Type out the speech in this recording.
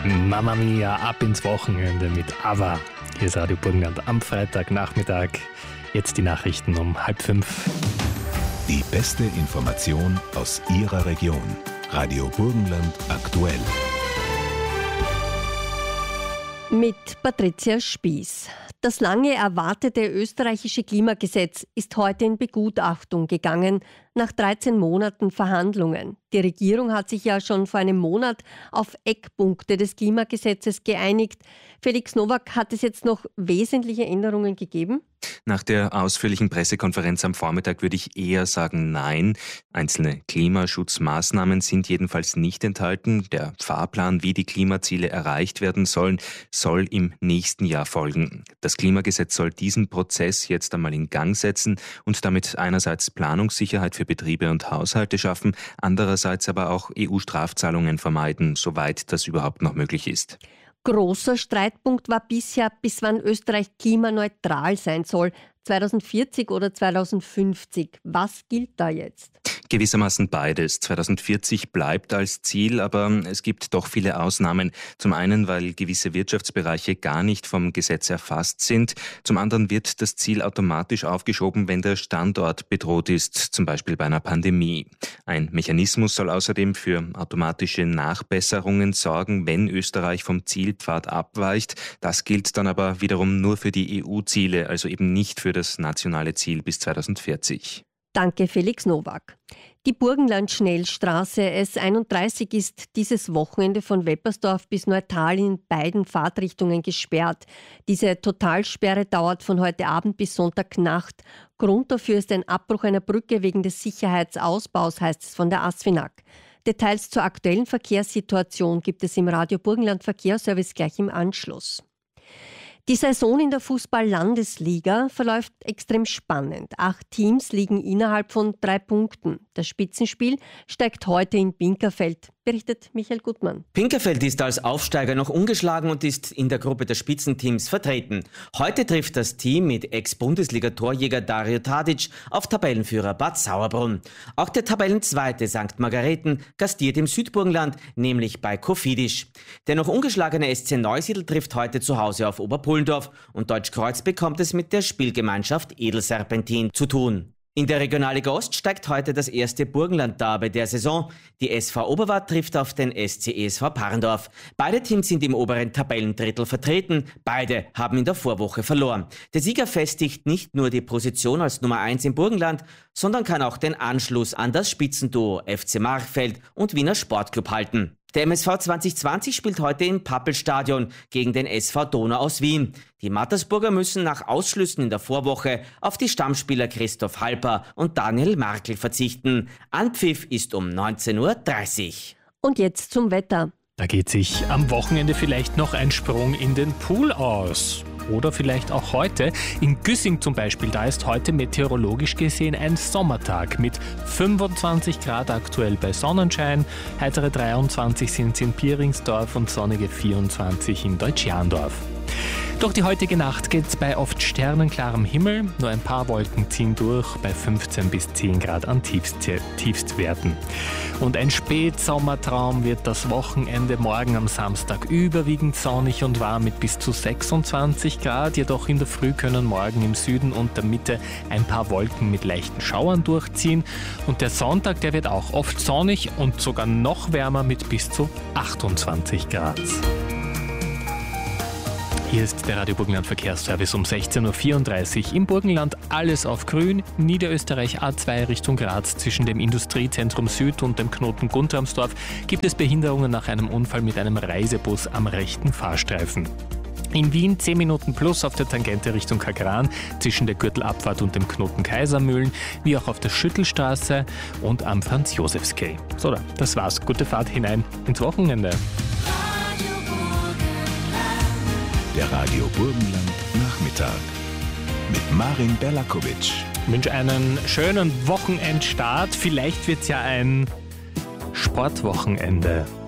Mamma Mia, ab ins Wochenende mit ABBA. Hier ist Radio Burgenland am Freitagnachmittag. Jetzt die Nachrichten um 4:30. Die beste Information aus Ihrer Region. Radio Burgenland aktuell. Mit Patricia Spieß. Das lange erwartete österreichische Klimagesetz ist heute in Begutachtung gegangen, nach 13 Monaten Verhandlungen. Die Regierung hat sich ja schon vor einem Monat auf Eckpunkte des Klimagesetzes geeinigt. Felix Nowak, hat es jetzt noch wesentliche Änderungen gegeben? Nach der ausführlichen Pressekonferenz am Vormittag würde ich eher sagen, nein. Einzelne Klimaschutzmaßnahmen sind jedenfalls nicht enthalten. Der Fahrplan, wie die Klimaziele erreicht werden sollen, soll im nächsten Jahr folgen. Das Klimagesetz soll diesen Prozess jetzt einmal in Gang setzen und damit einerseits Planungssicherheit für Betriebe und Haushalte schaffen, andererseits aber auch EU-Strafzahlungen vermeiden, soweit das überhaupt noch möglich ist. Großer Streitpunkt war bisher, bis wann Österreich klimaneutral sein soll. 2040 oder 2050. Was gilt da jetzt? Gewissermaßen beides. 2040 bleibt als Ziel, aber es gibt doch viele Ausnahmen. Zum einen, weil gewisse Wirtschaftsbereiche gar nicht vom Gesetz erfasst sind. Zum anderen wird das Ziel automatisch aufgeschoben, wenn der Standort bedroht ist, zum Beispiel bei einer Pandemie. Ein Mechanismus soll außerdem für automatische Nachbesserungen sorgen, wenn Österreich vom Zielpfad abweicht. Das gilt dann aber wiederum nur für die EU-Ziele, also eben nicht für das nationale Ziel bis 2040. Danke, Felix Nowak. Die Burgenland-Schnellstraße S31 ist dieses Wochenende von Weppersdorf bis Neutal in beiden Fahrtrichtungen gesperrt. Diese Totalsperre dauert von heute Abend bis Sonntagnacht. Grund dafür ist ein Abbruch einer Brücke wegen des Sicherheitsausbaus, heißt es von der ASFINAG. Details zur aktuellen Verkehrssituation gibt es im Radio Burgenland Verkehrsservice gleich im Anschluss. Die Saison in der Fußball-Landesliga verläuft extrem spannend. 8 Teams liegen innerhalb von 3 Punkten. Das Spitzenspiel steigt heute in Pinkerfeld, berichtet Michael Gutmann. Pinkerfeld ist als Aufsteiger noch ungeschlagen und ist in der Gruppe der Spitzenteams vertreten. Heute trifft das Team mit Ex-Bundesliga-Torjäger Dario Tadic auf Tabellenführer Bad Sauerbrunn. Auch der Tabellenzweite St. Margareten gastiert im Südburgenland, nämlich bei Kofidis. Der noch ungeschlagene SC Neusiedl trifft heute zu Hause auf Oberpullendorf und Deutschkreuz bekommt es mit der Spielgemeinschaft Edelserpentin zu tun. In der Regionalliga Ost steigt heute das erste Burgenland-Derby der Saison. Die SV Oberwart trifft auf den SC ESV Parndorf. Beide Teams sind im oberen Tabellendrittel vertreten. Beide haben in der Vorwoche verloren. Der Sieger festigt nicht nur die Position als Nummer 1 im Burgenland, sondern kann auch den Anschluss an das Spitzenduo FC Marchfeld und Wiener Sportclub halten. Der MSV 2020 spielt heute im Pappelstadion gegen den SV Donau aus Wien. Die Mattersburger müssen nach Ausschlüssen in der Vorwoche auf die Stammspieler Christoph Halper und Daniel Markl verzichten. Anpfiff ist um 19:30 Uhr. Und jetzt zum Wetter. Da geht sich am Wochenende vielleicht noch ein Sprung in den Pool aus. Oder vielleicht auch heute. In Güssing zum Beispiel, da ist heute meteorologisch gesehen ein Sommertag mit 25 Grad aktuell bei Sonnenschein. Heitere 23 sind es in Pieringsdorf und sonnige 24 in Deutsch-Jahndorf. Durch die heutige Nacht geht es bei oft sternenklarem Himmel. Nur ein paar Wolken ziehen durch bei 15 bis 10 Grad an Tiefstwerten. Und ein Spätsommertraum wird das Wochenende. Morgen am Samstag überwiegend sonnig und warm mit bis zu 26 Grad. Jedoch in der Früh können morgen im Süden und der Mitte ein paar Wolken mit leichten Schauern durchziehen. Und der Sonntag, der wird auch oft sonnig und sogar noch wärmer mit bis zu 28 Grad. Hier ist der Radio Burgenland Verkehrsservice um 16:34 Uhr. Im Burgenland alles auf grün. Niederösterreich A2 Richtung Graz zwischen dem Industriezentrum Süd und dem Knoten Guntramsdorf gibt es Behinderungen nach einem Unfall mit einem Reisebus am rechten Fahrstreifen. In Wien 10 Minuten plus auf der Tangente Richtung Kagran zwischen der Gürtelabfahrt und dem Knoten Kaisermühlen, wie auch auf der Schüttelstraße und am Franz-Josefs-Quai. So, das war's. Gute Fahrt hinein ins Wochenende. Der Radio Burgenland Nachmittag mit Marin Berlakovic. Ich wünsche einen schönen Wochenendstart. Vielleicht wird es ja ein Sportwochenende.